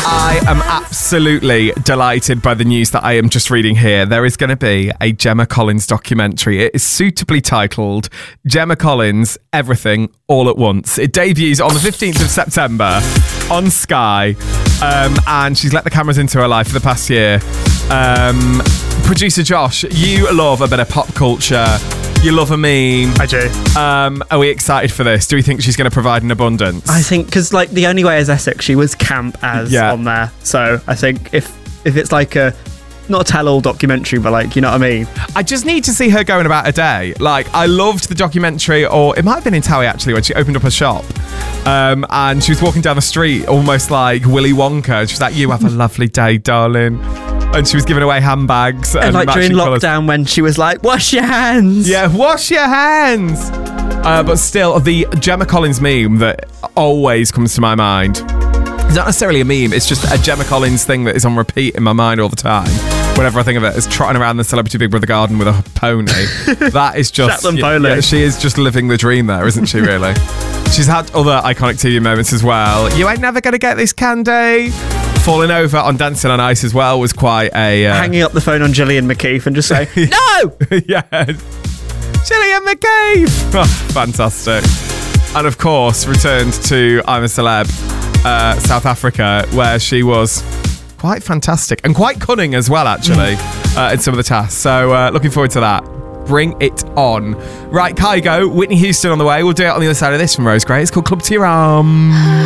I am absolutely delighted by the news that I am just reading here. There is going to be a Gemma Collins documentary. It is suitably titled Gemma Collins, Everything All at Once. It debuts on the 15th of September on Sky, and she's let the cameras into her life for the past year. Producer Josh, you love a bit of pop culture. You love a meme. I do. Are we excited for this? Do we think she's going to provide an abundance? I think because like The Only Way is Essex, she was camp as on there. So I think if it's like not a tell-all documentary, but like, you know what I mean? I just need to see her going about a day. Like, I loved the documentary, or it might have been in Towie actually, when she opened up a shop. And she was walking down the street almost like Willy Wonka. She was like, "You have a lovely day, darling." And she was giving away handbags. And like during lockdown when she was like, "Wash your hands." Yeah, wash your hands. But still, the Gemma Collins meme that always comes to my mind. It's not necessarily a meme, it's just a Gemma Collins thing that is on repeat in my mind all the time. Whenever I think of it, is trotting around the Celebrity Big Brother garden with a pony. That is just... yeah, she is just living the dream there, isn't she, really? She's had other iconic TV moments as well. "You ain't never going to get this, Candy." Falling over on Dancing on Ice as well was quite a... Hanging up the phone on Gillian McKeith and just saying, "No!" Yeah. Gillian McKeith! Oh, fantastic. And of course, returned to I'm a Celeb, South Africa, where she was quite fantastic and quite cunning as well, actually, in some of the tasks. So looking forward to that. Bring it on. Right, Kygo, Whitney Houston on the way. We'll do it on the other side of this from Rose Gray. It's called Club to Your Arm.